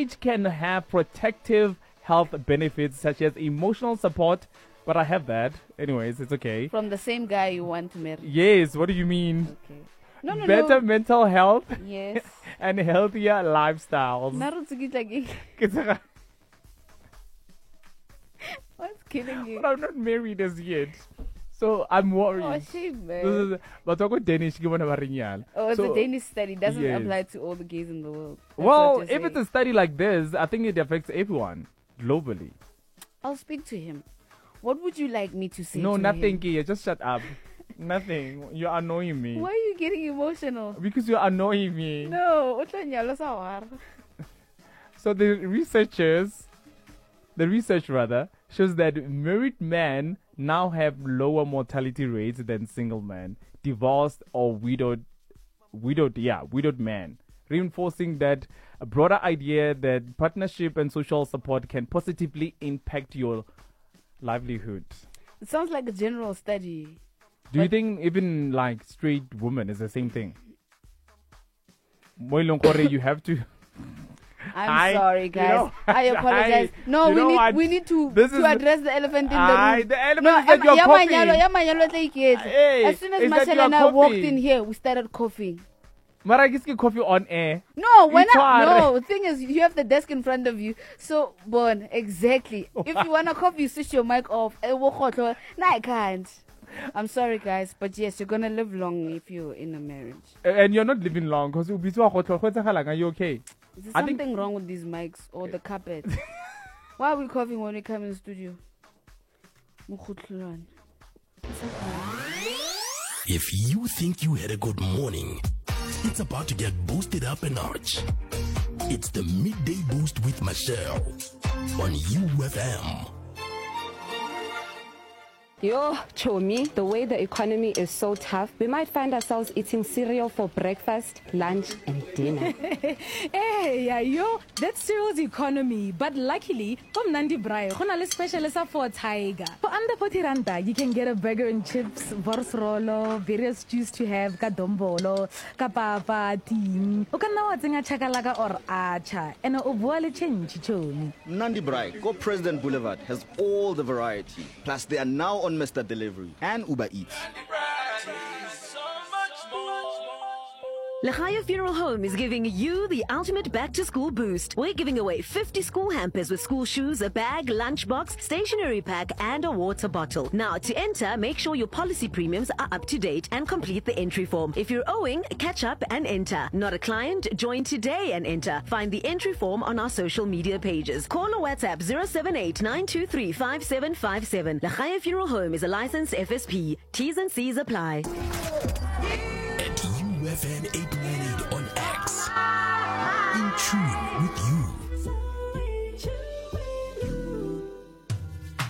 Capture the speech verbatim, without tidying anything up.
marriage can have protective health benefits such as emotional support, but I have that. Anyways, it's okay. From the same guy you want to marry. Yes, what do you mean? Okay. No, no, Better no. mental health Yes. and healthier lifestyles. What's killing you? But I'm not married as yet. So I'm worried. Oh, shame, man. This is- But I got Danish. give one of our ringyal. Oh, it's So- a Danish study. It doesn't yes. apply to all the gays in the world. That's Well, what you're if it's saying. a study like this, I think it affects everyone globally. I'll speak to him. What would you like me to say No, to nothing, him? Kia. Just shut up. Nothing. You're annoying me. Why are you getting emotional? Because you're annoying me. No, utlanyalo sawar. So the researchers, the research rather, shows that married men now have lower mortality rates than single men, divorced or widowed, widowed, yeah, widowed men, reinforcing that a broader idea that partnership and social support can positively impact your livelihood. It sounds like a general study. Do you But- think even like straight women is the same thing? Mo e leng gore you have to. I'm I- sorry, you guys. know, I apologize. I- no, you we know need what? we need to This to is- address the elephant in the Aye, room. the elephant no, is that you're ya coughing. manyalo, ya manyalo tla iketsa. Hey, As soon as is that you're Mashelana walked coughing? in here, we started coughing. Mara ke ske coffee on air. No, when I, Itware. no, the thing is, you have the desk in front of you. So, Bon, exactly. If you want to cough, you switch your mic off. Eh, wo khotlo. No, I can't. I'm sorry, guys, but yes, you're gonna live long if you're in a marriage. And you're not living long because you'll be so hot. Are you okay? Is there I think- something wrong with these mics or the carpet? Why are we coughing when we come in the studio? Mukhutlwane. If you think you had a good morning, it's about to get boosted up a notch. It's the Midday Boost with Michelle on U F M. Yo, Chomi, the way the economy is so tough, we might find ourselves eating cereal for breakfast, lunch, and dinner. Hey, yeah, yo, that's cereal's economy. But luckily, from Nandi Brai, a special for Tiger. For under forty randa, you can get a burger and chips, bors rolo, various juice to have, kadombolo, kapapa, ting. O kana wa tsenga chakalaka or acha, and o bua le change, Chomi. Nandi Brai, Go President Boulevard has all the variety. Plus, they are now on Mister Delivery and Uber Eats. Lechaya Funeral Home is giving you the ultimate back-to-school boost. We're giving away fifty school hampers with school shoes, a bag, lunchbox, stationery pack, and a water bottle. Now, to enter, make sure your policy premiums are up to date and complete the entry form. If you're owing, catch up and enter. Not a client? Join today and enter. Find the entry form on our social media pages. Call or WhatsApp zero seven eight nine two three five seven five seven. Lechaya Funeral Home is a licensed F S P. T's and C's apply. At U F M eight ninety-eight on X. In tune with you.